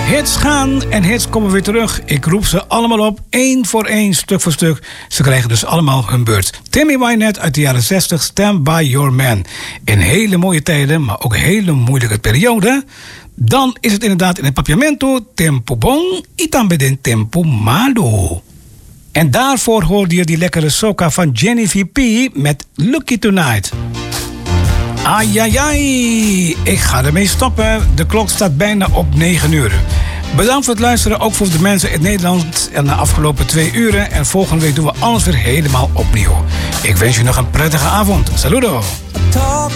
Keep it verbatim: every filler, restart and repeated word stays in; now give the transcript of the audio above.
Hits gaan en hits komen weer terug. Ik roep ze allemaal op, één voor één, stuk voor stuk. Ze krijgen dus allemaal hun beurt. Tammy Wynette uit de jaren zestig, Stand By Your Man. In hele mooie tijden, maar ook hele moeilijke perioden. Dan is het inderdaad in het papiamento tempo bon y también tempo malo. En daarvoor hoorde je die lekkere soca van Jenny V P met Lucky Tonight. Ai, ai, ai. Ik ga ermee stoppen. De klok staat bijna op negen uur. Bedankt voor het luisteren, ook voor de mensen in Nederland en de afgelopen twee uren. En volgende week doen we alles weer helemaal opnieuw. Ik wens je nog een prettige avond. Saludo!